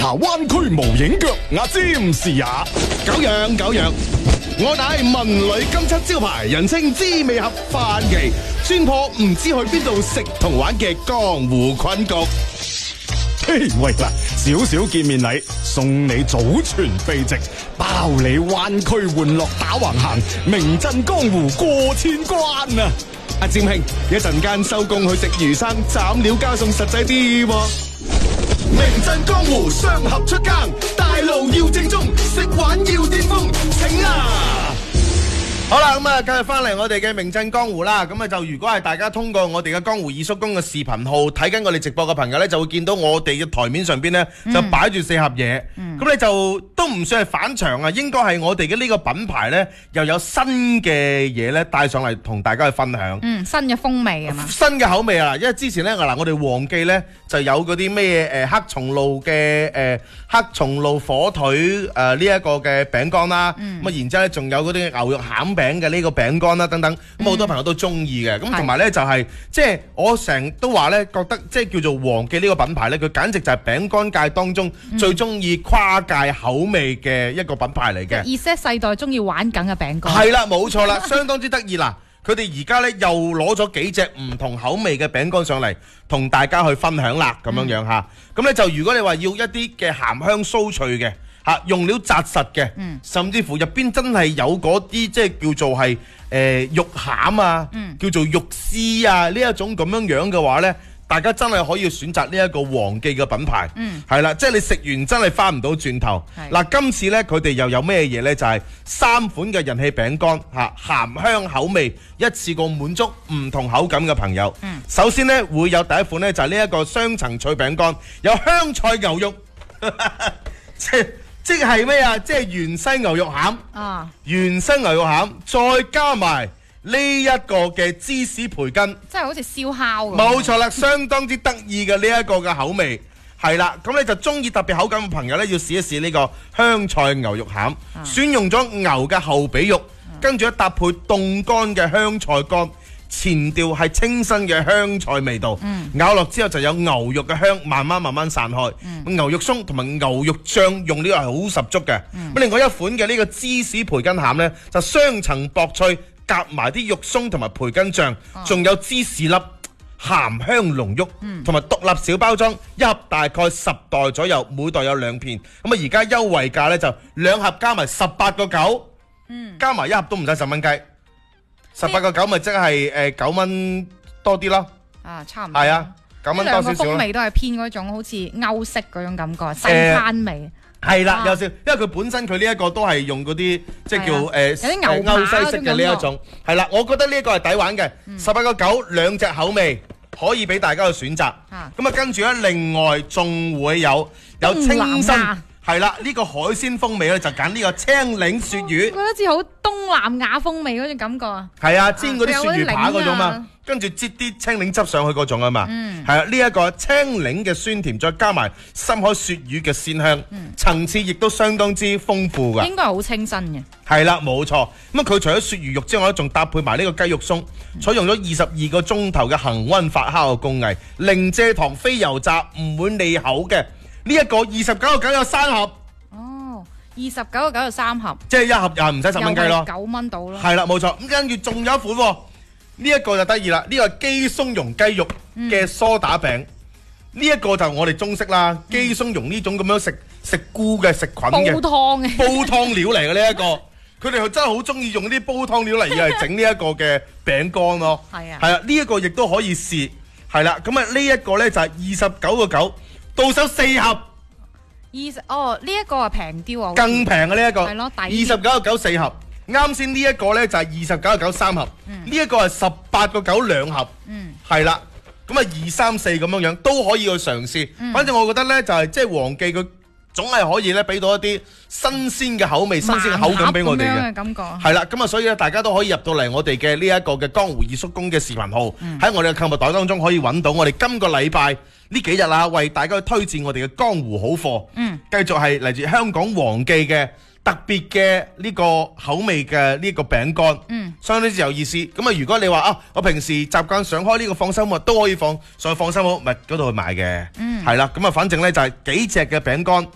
下灣區無影腳，阿占士也。 久仰，我乃文旅金漆招牌，人稱滋味盒飯期，專破唔知去邊度食同玩嘅江湖困局。 嘿，喂嗱，少少見面禮，送你祖傳秘籍，包你灣區玩樂打橫行，名震江湖過千關啊！ 阿占兄，一陣間收工去食魚生，斬料加餸實際啲喎。名震江湖雙合出更，大路要正宗，食玩要巔峰，請啊！好啦，咁啊，繼續翻嚟我哋嘅名震江湖啦。咁啊，就如果係大家通過我哋嘅江湖二叔公嘅視頻號睇緊我哋直播嘅朋友呢，就會見到我哋嘅台面上邊呢，就擺住四盒嘢。咁你就都唔算係反場啊，應該係我哋嘅呢個品牌呢，又有新嘅嘢呢帶上嚟同大家去分享。 新嘅風味啊嘛， 新嘅口味啊！因為之前呢，嗱我哋旺記呢就有嗰啲咩黑松露嘅黑松露火腿呢一個嘅餅乾啦。咁啊，然之後咧仲有嗰啲牛肉餡餅嘅呢個餅乾啦等等，咁好多朋友都中意嘅。咁同埋呢，就係即係我成日都話呢，覺得即係叫做旺記呢個品牌呢，佢簡直就係餅乾界當中最中意跨界口味嘅一個品牌嚟嘅。 Z世代中意玩緊嘅餅乾。 係啦，冇錯啦，相當之得意啦。佢哋而家呢又攞咗幾隻唔同口味嘅餅乾上嚟，同大家去分享啦，咁樣樣嚇。咁呢就如果你話要一啲嘅鹹香酥脆嘅。用料紮實嘅，甚至乎入邊真係有嗰啲即係叫做係肉餡啊，叫做肉絲啊呢一種咁樣樣嘅話呢，大家真係可以選擇呢一個旺記嘅品牌，係啦，即係你食完真係翻唔到轉頭。嗱，今次呢，佢哋又有咩嘢呢？就係3款嘅人氣餅乾鹹香口味，一次過滿足唔同口感嘅朋友。首先呢，會有第一款呢，就係呢一個雙層脆餅乾，有香菜牛肉，即係咩啊？即係芫茜牛肉餡，芫茜牛肉餡，再加埋呢一個嘅芝士培根， 即係好似燒烤咁。 冇錯啦，相當之得意嘅呢一個嘅口味，係啦。咁你就中意特別口感嘅朋友呢，要試一試呢個香菜牛肉餡，選用咗牛嘅後髀肉，跟住一搭配凍乾嘅香菜乾。前調係清新嘅香菜味道，咬落之後就有牛肉嘅香，慢慢散開。牛肉鬆同埋牛肉醬用料係好十足嘅。另外一款嘅呢個芝士培根餡呢，就雙層薄脆，夾埋啲肉鬆同埋培根醬，仲有芝士粒，鹹香濃郁，同埋獨立小包裝，一盒大概10袋左右，每袋有2片。咁啊，而家優惠價呢，就2盒加埋18.9，加埋一盒都唔使10蚊雞。18.9咪即係9蚊多啲咯， 差唔多。 係啊，9蚊多少少。 風味都係偏嗰種好似歐式嗰種感覺，西餐味。 係啦，有少，因為佢本身佢呢一個都係用嗰啲即係叫有啲牛扒歐西式嘅呢一種。係啦，我覺得呢一個係抵玩嘅，18.9兩隻口味可以俾大家去選擇。咁啊，跟住咧，另外仲會有清新。係啦，呢個海鮮風味咧就揀呢個青檸鱈魚， 覺得似好東南亞風味嗰種感覺啊！ 係啊，煎嗰啲鱈魚扒嗰種嘛，跟住擠啲青檸汁上去嗰種啊嘛，係啊，呢一個青檸嘅酸甜，再加埋深海鱈魚嘅鮮香，層次亦都相當之豐富㗎。 應該係好清新嘅。係啦，冇錯。咁佢除咗鱈魚肉之外咧，仲搭配埋呢個雞肉鬆，採用咗22個鐘頭嘅恆溫發酵嘅工藝，零蔗糖非油炸，唔會膩口嘅。呢一個29.9有3盒 ，29.9有3盒， 即係一盒又係唔使10蚊雞咯 ，9蚊到咯。 係啦，冇錯。咁跟住仲有一款喎，呢一個就得意啦，呢個係雞鬆蓉雞肉嘅梳打餅，呢一個就我哋中式啦，雞鬆蓉呢種咁樣食菇嘅食菌嘅煲湯料嚟嘅呢一個，佢哋真係好中意用啲煲湯料嚟整呢一個嘅餅乾咯。係啊，呢一個亦都可以試。係啦，咁啊呢一個咧就係29.9。到手4盒呢一個係平啲喎， 更平嘅呢一個， 係咯 29.9 4盒。啱先呢一個呢就係29.9 3盒，呢一個係18.9 2盒，係啦，咁啊2、3、4咁樣樣都可以去嘗試。反正我覺得呢就係即係旺記佢總係可以呢俾到一啲新鮮嘅口味、新鮮嘅口感俾我哋嘅感覺。 係啦，咁啊所以咧大家都可以入到嚟我哋嘅呢一個嘅江湖二叔公嘅視頻號，喺我哋嘅購物袋當中可以揾到我哋今個禮拜呢幾日啊，為大家去推薦我哋嘅江湖好貨。繼續係嚟自香港旺記嘅特別嘅呢個口味嘅呢個餅乾，相當之有意思。咁啊，如果你話啊，我平時習慣上開呢個放心屋都可以上去放心屋咪嗰度去買嘅，係啦。咁啊，反正呢就係幾隻嘅餅乾。